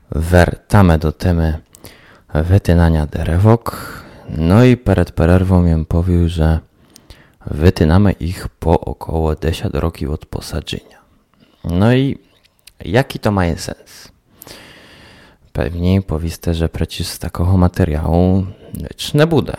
Wracamy do temy wytynania derewok. No i przed przerwą jem powił, że wytynamy ich po około 10 roków od posadzenia. No i jaki to ma sens? Pewnie powiedzcie, że przecież z takiego materiału nic nie bude.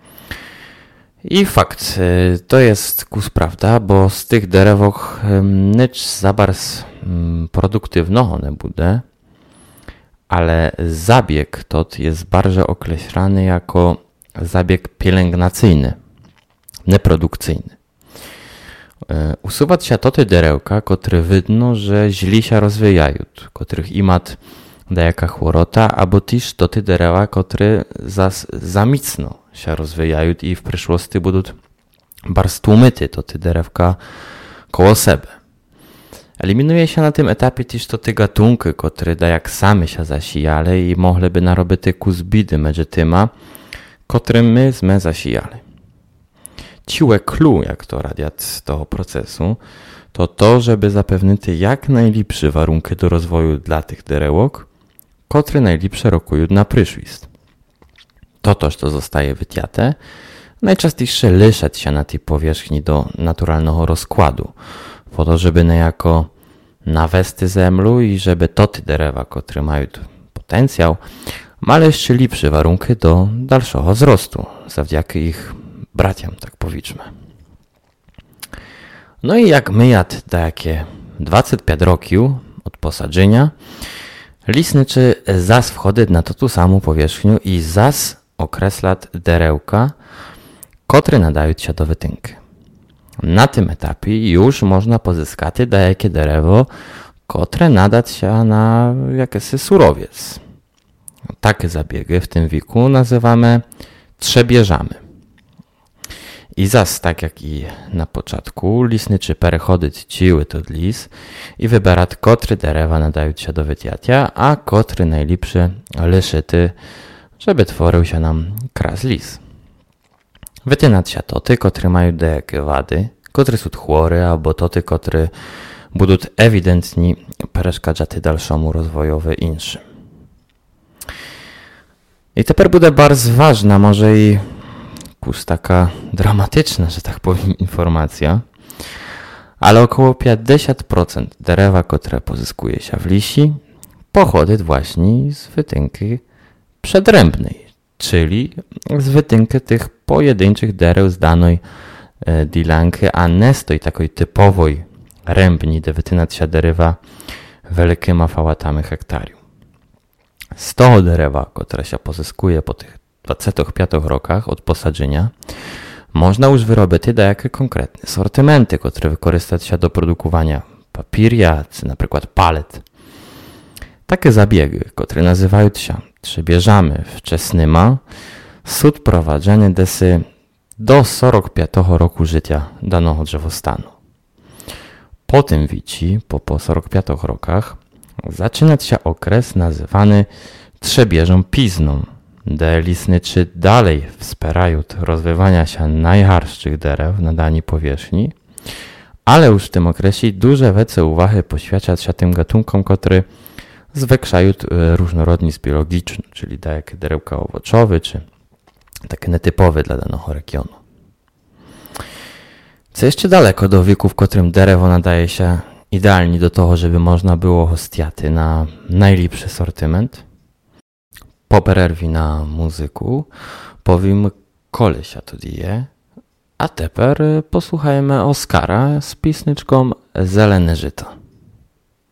I fakt, to jest prawda, bo z tych derewok nic za bardzo produktywnego nie bude, ale zabieg tot jest bardzo określany jako zabieg pielęgnacyjny, neprodukcyjny. Usuwać się toty derełka, które widno, że źli się rozwijają, których imat dajaka chłorota, albo też toty dereła, które za mocno się rozwijają i w przyszłości będą bardzo tłumyty toty derewka koło siebie. Eliminuje się na tym etapie też toty gatunki, które dajak same się zasijali i mogliby narobić kuzbidy między tyma, którym my zasijali. Ciłe clue, jak to radiat z tego procesu, to, żeby zapewnić jak najlepsze warunki do rozwoju dla tych derełok, które najlepsze rokują na przyszłość. To zostaje wytiate, najczęściej liszać się na tej powierzchni do naturalnego rozkładu, po to, żeby niejako nawesty zemlu i żeby toty derewa, które mają potencjał, mają jeszcze lepsze warunki do dalszego wzrostu, zawdzięki ich braciam, tak powiedzmy. No i jak myjat takie 25 roków od posadzenia, lisniczy zas wchodzi na tu samą powierzchnię i zas okreslat derełka, które nadają się do wytynki. Na tym etapie już można pozyskać dajakie derewo, które nadać się na jakiś surowiec. Takie zabiegi w tym wieku nazywamy trzebieżami. I zas, tak jak i na początku, lisniczy perechodzić ciły od lis i wybierać, które derewa nadają się do wytiatia, a które najlepsze lyszyty, żeby tworzył się nam kras lis. Wytynać się toty, które mają dejakie wady, które są chore, albo toty, które będą ewidentnie przeszkadzać dalszemu rozwojowi inszym. I teraz będzie bardzo ważna, może i taka dramatyczna, że tak powiem, informacja, ale około 50% derewa, które pozyskuje się w lisi, pochodzi właśnie z wytynki przedrębnej, czyli z wytynki tych pojedynczych derew z danej dilanki, a nie z tej takiej typowej rębni, gdzie wytynać się derewa wielkimi fałatami hektarium. Z tego derewa, które się pozyskuje po tych 25 rokach od posadzenia, można już wyrobić dajakie konkretne sortymenty, które wykorzystać się do produkowania papieria, czy na przykład palet. Takie zabiegi, które nazywają się trzebieżami wczesnyma, są prowadzone desy do 45 roku życia danego drzewostanu. Po tym wici, po 45 rokach, zaczynać się okres nazywany trzebieżą pizną, gdzie lisniczy dalej wspierają rozwijania się najharszych derew na danej powierzchni, ale już w tym okresie duże więcej uwagi poświęcać się tym gatunkom, które zwiększają różnorodność biologiczną, czyli takie derełka owocowe, czy takie nietypowe dla danego regionu. Co jeszcze daleko do wieku, w którym derewo nadaje się idealnie do tego, żeby można było hostiaty na najlepszy sortyment. Po przerwie na muzyku powiem kolesia to dzieje, a teraz posłuchajmy Oskara z piosneczką Zelene żyto.